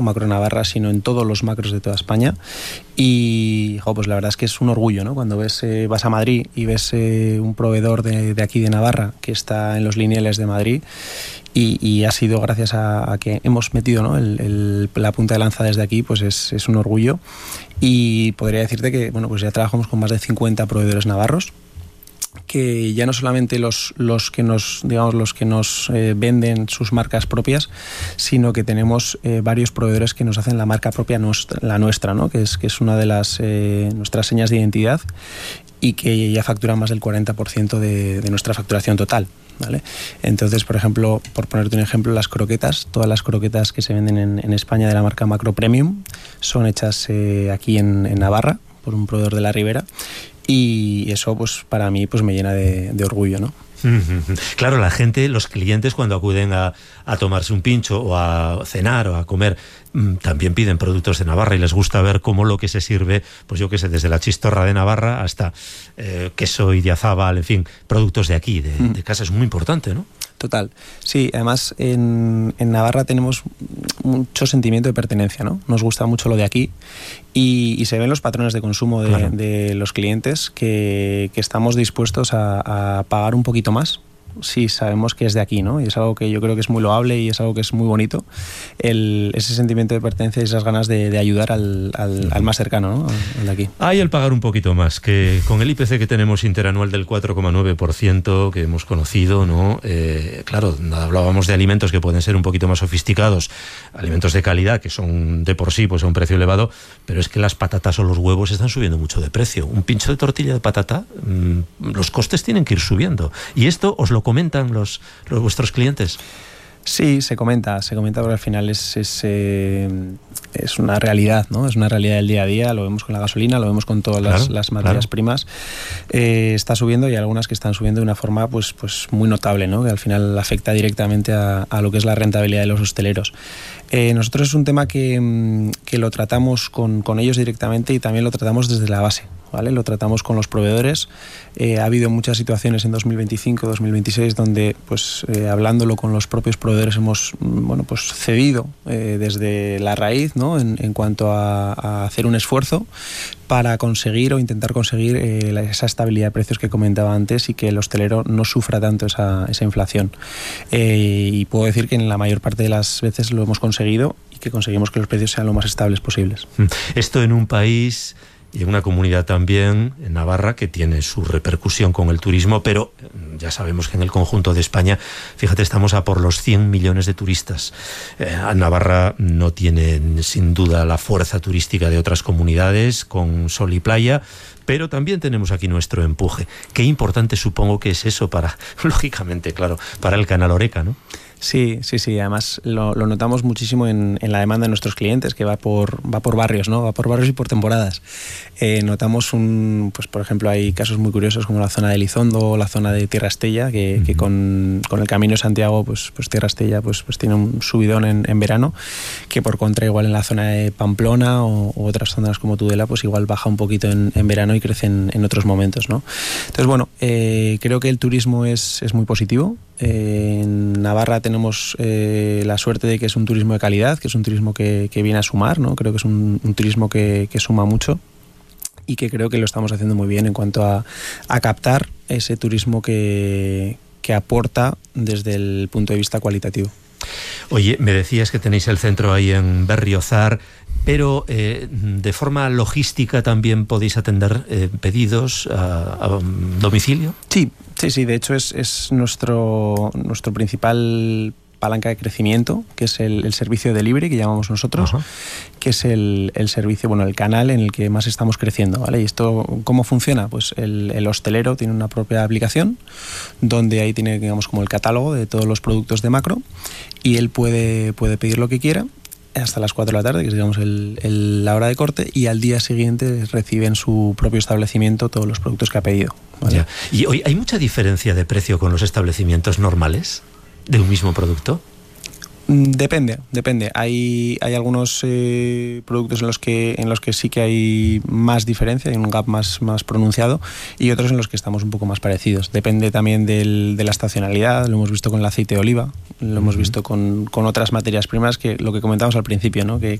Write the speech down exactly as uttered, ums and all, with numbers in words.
Macro Navarra, sino en todos los macros de toda España. Y jo, pues la verdad es que es un orgullo, ¿no? Cuando ves, eh, vas a Madrid y ves eh, un proveedor de, de aquí de Navarra que está en los lineales de Madrid, y, y ha sido gracias a, a que hemos metido, ¿no? el, el, la punta de lanza desde aquí, pues es, es un orgullo. Y podría decirte que bueno, pues ya trabajamos con más de cincuenta proveedores navarros, que ya no solamente los, los que nos, digamos, los que nos eh, venden sus marcas propias, sino que tenemos eh, varios proveedores que nos hacen la marca propia nuestra, la nuestra, ¿no? que es que es una de las eh, nuestras señas de identidad, y que ya facturan más del cuarenta por ciento de, de nuestra facturación total, ¿vale? Entonces, por ejemplo, por ponerte un ejemplo, las croquetas, todas las croquetas que se venden en, en España de la marca Macro Premium son hechas eh, aquí en, en Navarra por un proveedor de la Ribera. Y eso, pues para mí, pues me llena de, de orgullo, ¿no? Claro, la gente, los clientes, cuando acuden a, a tomarse un pincho o a cenar o a comer, también piden productos de Navarra, y les gusta ver cómo lo que se sirve, pues yo qué sé, desde la chistorra de Navarra hasta eh, queso idiazábal, en fin, productos de aquí, de, de casa. Es muy importante, ¿no? Total. Sí, además en, en Navarra tenemos mucho sentimiento de pertenencia, ¿no? Nos gusta mucho lo de aquí, y, y se ven los patrones de consumo de, claro. de los clientes que, que estamos dispuestos a, a pagar un poquito más si sabemos que es de aquí, ¿no? Y es algo que yo creo que es muy loable y es algo que es muy bonito, el, ese sentimiento de pertenencia y esas ganas de, de ayudar al, al, al más cercano, ¿no? Al de aquí. Hay el pagar un poquito más, que con el I P C que tenemos interanual del cuatro coma nueve por ciento que hemos conocido, ¿no? Eh, claro, hablábamos de alimentos que pueden ser un poquito más sofisticados, alimentos de calidad que son de por sí pues a un precio elevado, pero es que las patatas o los huevos están subiendo mucho de precio. Un pincho de tortilla de patata, mmm, los costes tienen que ir subiendo. Y esto os lo comentan los, los vuestros clientes. Sí, se comenta, se comenta porque al final es, es, eh, es una realidad, ¿no? Es una realidad del día a día, lo vemos con la gasolina, lo vemos con todas las, claro, las materias claro. primas. Eh, está subiendo, y hay algunas que están subiendo de una forma pues, pues muy notable, ¿no? Que al final afecta directamente a, a lo que es la rentabilidad de los hosteleros. Eh, nosotros es un tema que, que lo tratamos con, con ellos directamente, y también lo tratamos desde la base, ¿vale? Lo tratamos con los proveedores. Eh, ha habido muchas situaciones en dos mil veinticinco, dos mil veintiséis donde, pues, eh, hablándolo con los propios proveedores, hemos, bueno, pues cedido eh, desde la raíz, ¿no? En, en cuanto a, a hacer un esfuerzo para conseguir o intentar conseguir eh, la, esa estabilidad de precios que comentaba antes, y que el hostelero no sufra tanto esa, esa inflación. Eh, y puedo decir que en la mayor parte de las veces lo hemos conseguido, y que conseguimos que los precios sean lo más estables posibles. Esto en un país y en una comunidad también, en Navarra, que tiene su repercusión con el turismo, pero ya sabemos que en el conjunto de España, fíjate, estamos a por los cien millones de turistas. Eh, Navarra no tiene sin duda la fuerza turística de otras comunidades con sol y playa, pero también tenemos aquí nuestro empuje. Qué importante supongo que es eso para, lógicamente, claro, para el Canal Horeca, ¿no? Sí, sí, sí. Además lo, lo notamos muchísimo en, en la demanda de nuestros clientes, que va por va por barrios, ¿no? Va por barrios y por temporadas. Eh, notamos un, pues por ejemplo, hay casos muy curiosos como la zona de Elizondo o la zona de Tierra Estella, que, uh-huh. que con, con el Camino de Santiago, pues, pues Tierra Estella, pues, pues tiene un subidón en, en verano, que por contra igual en la zona de Pamplona o, o otras zonas como Tudela, pues igual baja un poquito en, en verano y crece en, en otros momentos, ¿no? Entonces, bueno, eh, creo que el turismo es, es muy positivo. Eh, en Navarra tenemos eh, la suerte de que es un turismo de calidad, que es un turismo que, que viene a sumar, ¿no? Creo que es un, un turismo que, que suma mucho, y que creo que lo estamos haciendo muy bien en cuanto a, a captar ese turismo que, que aporta desde el punto de vista cualitativo. Oye, me decías que tenéis el centro ahí en Berriozar, pero eh, de forma logística también podéis atender eh, pedidos a, a domicilio. Sí, sí, sí. De hecho es, es nuestro, nuestro principal palanca de crecimiento, que es el, el servicio delivery, que llamamos nosotros, uh-huh. que es el, el servicio, bueno, el canal en el que más estamos creciendo, ¿vale? Y esto, ¿cómo funciona? Pues el, el hostelero tiene una propia aplicación donde ahí tiene, digamos, como el catálogo de todos los productos de Macro, y él puede, puede pedir lo que quiera hasta las cuatro de la tarde, que es, digamos, el, el, la hora de corte, y al día siguiente recibe en su propio establecimiento todos los productos que ha pedido, ¿vale? Ya. Y hoy hay mucha diferencia de precio con los establecimientos normales de un mismo producto. Depende, depende. Hay, hay algunos eh, productos en los que en los que sí que hay más diferencia, hay un gap más, más pronunciado, y otros en los que estamos un poco más parecidos. Depende también del, de la estacionalidad, lo hemos visto con el aceite de oliva, lo uh-huh. hemos visto con, con otras materias primas, que lo que comentábamos al principio, ¿no? que,